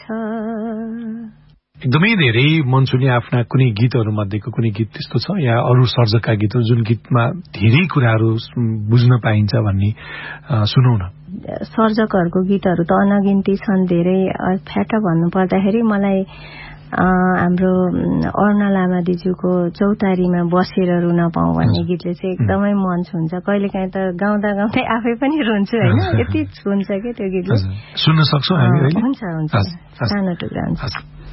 एकदमै धेरै मनसुनी आफ्ना कुनै गीतहरू मध्येको कुनै गीत त्यस्तो छ या अरू सर्जकका गीतहरू जुन गीतमा धेरै कुराहरू बुझ्न पाइन्छ भन्ने सुनौ न। सर्जकहरूको गीतहरू त अनगिन्ती छन् धेरै। फ्याट भन्नु पर्दाखेरि मलाई हाम्रो अरुणा लामा दिजूको चौतारीमा बसेर रुन पाऊँ भन्ने गीतले चाहिँ एकदमै मन छुन्छ। कहिलेकाहीँ त गाउँदा गाउँदै आफै पनि रुन्छु होइन, यति छुन्छ कि त्यो गीतले। सुन्न सक्छौँ हामी? हुन्छ हुन्छ, सानो टुक्रा हुन्छ।